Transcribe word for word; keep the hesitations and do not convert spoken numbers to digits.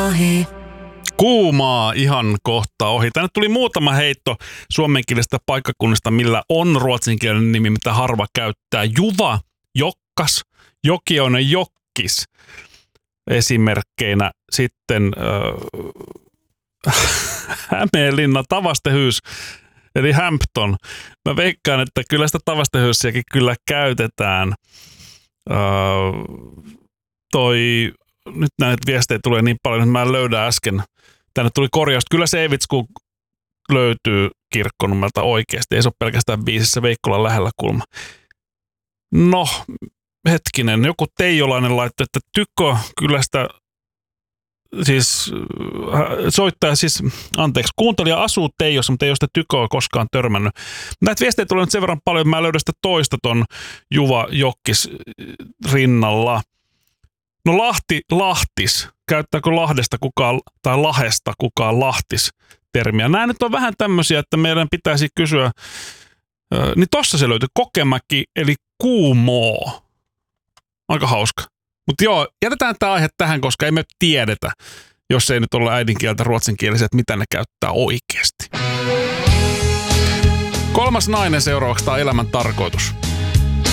Ahe. Kuumaa ihan kohta ohi. Tänne tuli muutama heitto suomenkielisestä paikkakunnista, millä on ruotsinkielinen nimi, mitä harva käyttää. Juva, Jokkas, Jokioinen, Jokkis. Esimerkkeinä sitten äh, Hämeenlinna, Tavastehyys, eli Hampton. Mä veikkaan, että kyllä sitä Tavastehyyssiäkin kyllä käytetään. Äh, toi, nyt näitä viestejä tulee niin paljon, että mä en löydä äsken. Tänne tuli korjaus. Kyllä Seivitsku löytyy Kirkkonummelta oikeasti. Ei se ole pelkästään biisissä Veikkolan lähellä kulma. No, hetkinen. Joku Teijolainen laittoi, että Tykö kyllä sitä siis soittaja, siis anteeksi, kuuntelija asuu Teijossa, mutta ei ole sitä Tyköä koskaan törmännyt. Näitä viestejä tulee nyt sen verran paljon, että mä löydän sitä toista ton Juva Jokkis rinnalla. No Lahti, Lahtis. Käyttääkö Lahdesta kukaan, tai Lahesta kukaan Lahtis termiä? Nämä nyt on vähän tämmöisiä, että meidän pitäisi kysyä, ö, niin tossa se löytyy Kokemäki, eli Kuumoo. Aika hauska. Mutta joo, jätetään tämä aihe tähän, koska ei me tiedetä, jos ei nyt olla äidinkieltä ruotsinkielisiä, että mitä ne käyttää oikeasti. Kolmas nainen seuraavaksi, tämä elämän tarkoitus.